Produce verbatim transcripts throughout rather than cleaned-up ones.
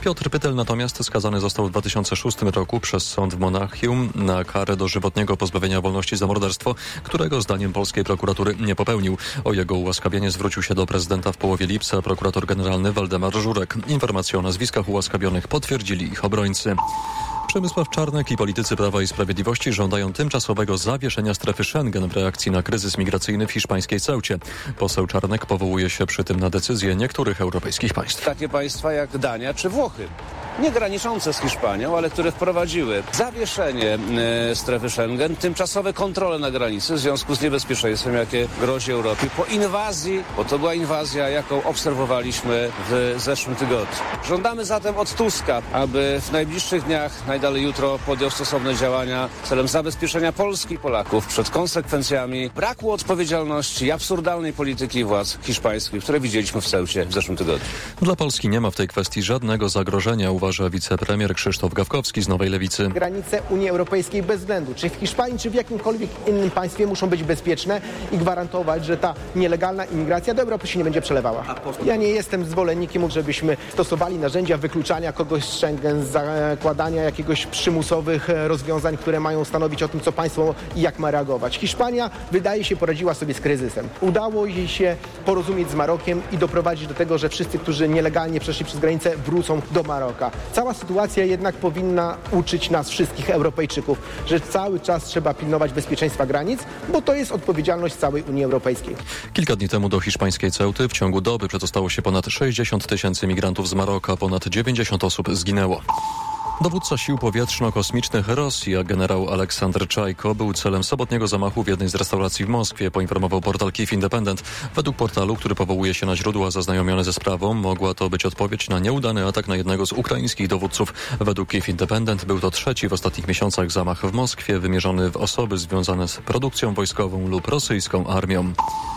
Piotr Pytel natomiast skazany został w dwa tysiące szóstym roku przez sąd w Monachium na karę dożywotniego pozbawienia wolności za morderstwo, którego zdaniem polskiej prokuratury nie popełnił. O jego ułaskawienie zwrócił się do prezydenta w połowie lipca prokurator generalny Waldemar Żurek. Informacje o nazwiskach ułaskawionych potwierdzili ich obrońcy. Przemysław Czarnek i politycy Prawa i Sprawiedliwości żądają tymczasowego zawieszenia strefy Schengen w reakcji na kryzys migracyjny w hiszpańskiej Ceucie. Poseł Czarnek powołuje się przy tym na decyzje niektórych europejskich państw. Takie państwa jak Dania czy Włochy, nie graniczące z Hiszpanią, ale które wprowadziły zawieszenie e, strefy Schengen, tymczasowe kontrole na granicy w związku z niebezpieczeństwem, jakie grozi Europie po inwazji, bo to była inwazja, jaką obserwowaliśmy w zeszłym tygodniu. Żądamy zatem od Tuska, aby w najbliższych dniach, najdalej jutro, podjął stosowne działania celem zabezpieczenia Polski i Polaków przed konsekwencjami braku odpowiedzialności i absurdalnej polityki władz hiszpańskich, które widzieliśmy w Ceucie w zeszłym tygodniu. Dla Polski nie ma w tej kwestii żadnego zagrożenia, uważa wicepremier Krzysztof Gawkowski z Nowej Lewicy. Granice Unii Europejskiej bez względu, czy w Hiszpanii, czy w jakimkolwiek innym państwie, muszą być bezpieczne i gwarantować, że ta nielegalna imigracja do Europy się nie będzie przelewała. Ja nie jestem zwolennikiem, żebyśmy stosowali narzędzia wykluczania kogoś z Schengen, zakładania jakiegoś przymusowych rozwiązań, które mają stanowić o tym, co państwo i jak ma reagować. Hiszpania, wydaje się, poradziła sobie z kryzysem. Udało jej się porozumieć z Marokiem i doprowadzić do tego, że wszyscy, którzy nielegalnie przeszli przez granicę, wrócą do Maroka. Cała sytuacja jednak powinna uczyć nas wszystkich Europejczyków, że cały czas trzeba pilnować bezpieczeństwa granic, bo to jest odpowiedzialność całej Unii Europejskiej. Kilka dni temu do hiszpańskiej Ceuty w ciągu doby przedostało się ponad sześćdziesiąt tysięcy migrantów z Maroka, ponad dziewięćdziesiąt osób zginęło. Dowódca sił powietrzno-kosmicznych Rosji, generał Aleksandr Czajko, był celem sobotniego zamachu w jednej z restauracji w Moskwie, poinformował portal Kyiv Independent. Według portalu, który powołuje się na źródła zaznajomione ze sprawą, mogła to być odpowiedź na nieudany atak na jednego z ukraińskich dowódców. Według Kyiv Independent był to trzeci w ostatnich miesiącach zamach w Moskwie, wymierzony w osoby związane z produkcją wojskową lub rosyjską armią.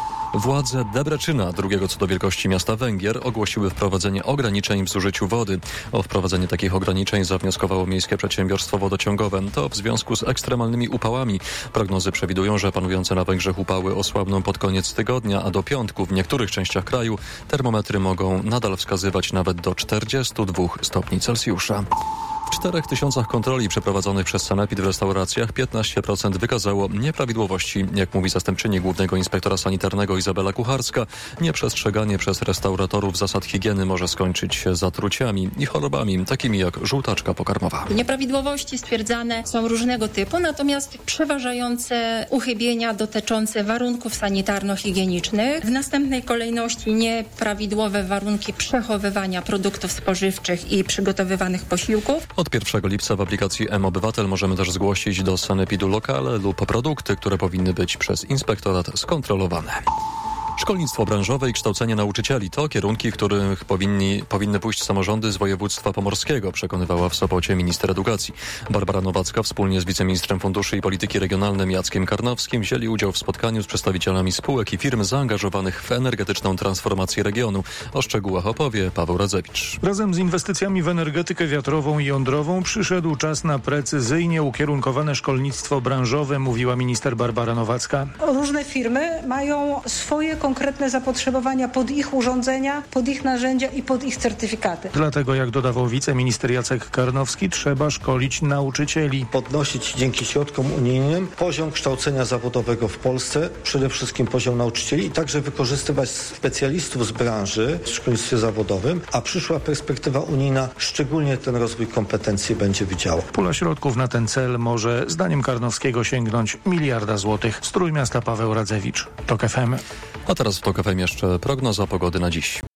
Władze Debreczyna, drugiego co do wielkości miasta Węgier, ogłosiły wprowadzenie ograniczeń w zużyciu wody. O wprowadzenie takich ograniczeń zawnioskowało Miejskie Przedsiębiorstwo Wodociągowe. To w związku z ekstremalnymi upałami. Prognozy przewidują, że panujące na Węgrzech upały osłabną pod koniec tygodnia, a do piątku w niektórych częściach kraju termometry mogą nadal wskazywać nawet do czterdziestu dwóch stopni Celsjusza. W czterech tysiącach kontroli przeprowadzonych przez Sanepid w restauracjach piętnaście procent wykazało nieprawidłowości. Jak mówi zastępczyni głównego inspektora sanitarnego Izabela Kucharska, nieprzestrzeganie przez restauratorów zasad higieny może skończyć się zatruciami i chorobami, takimi jak żółtaczka pokarmowa. Nieprawidłowości stwierdzane są różnego typu, natomiast przeważające uchybienia dotyczące warunków sanitarno-higienicznych. W następnej kolejności nieprawidłowe warunki przechowywania produktów spożywczych i przygotowywanych posiłków. Od pierwszego lipca w aplikacji M-Obywatel możemy też zgłosić do Sanepidu lokale lub produkty, które powinny być przez inspektorat skontrolowane. Szkolnictwo branżowe i kształcenie nauczycieli to kierunki, w których powinni, powinny pójść samorządy z województwa pomorskiego, przekonywała w Sopocie minister edukacji. Barbara Nowacka wspólnie z wiceministrem funduszy i polityki regionalnej Jackiem Karnowskim wzięli udział w spotkaniu z przedstawicielami spółek i firm zaangażowanych w energetyczną transformację regionu. O szczegółach opowie Paweł Radzewicz. Razem z inwestycjami w energetykę wiatrową i jądrową przyszedł czas na precyzyjnie ukierunkowane szkolnictwo branżowe, mówiła minister Barbara Nowacka. Różne firmy mają swoje konkretne zapotrzebowania pod ich urządzenia, pod ich narzędzia i pod ich certyfikaty. Dlatego, jak dodawał wiceminister Jacek Karnowski, trzeba szkolić nauczycieli. Podnosić dzięki środkom unijnym poziom kształcenia zawodowego w Polsce, przede wszystkim poziom nauczycieli i także wykorzystywać specjalistów z branży w szkolnictwie zawodowym, a przyszła perspektywa unijna szczególnie ten rozwój kompetencji będzie widziała. Pula środków na ten cel może, zdaniem Karnowskiego, sięgnąć miliarda złotych. Z Trójmiasta Paweł Radzewicz, TOK F M. A teraz w TOK F M jeszcze prognoza pogody na dziś.